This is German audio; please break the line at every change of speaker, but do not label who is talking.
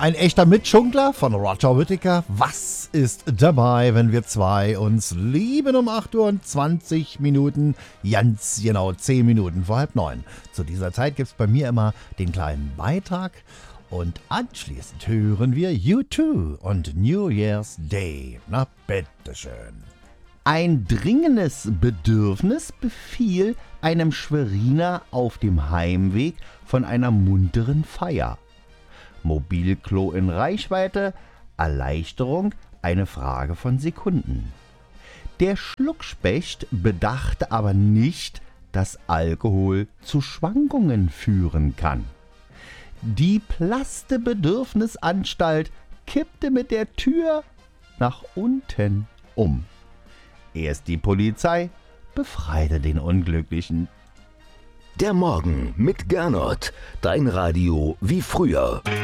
Ein echter Mitschunkler von Roger Whittaker. Was ist dabei, wenn wir zwei uns lieben um 8 Uhr und 20 Minuten? Ganz genau 10 Minuten vor 8:30. Zu dieser Zeit gibt es bei mir immer den kleinen Beitrag. Und anschließend hören wir U2 und New Year's Day. Na, bitteschön. Ein dringendes Bedürfnis befiel einem Schweriner auf dem Heimweg von einer munteren Feier. Mobilklo in Reichweite, Erleichterung, eine Frage von Sekunden. Der Schluckspecht bedachte aber nicht, dass Alkohol zu Schwankungen führen kann. Die plaste Bedürfnisanstalt kippte mit der Tür nach unten um. Erst die Polizei befreite den Unglücklichen.
Der Morgen mit Gernot, dein Radio wie früher.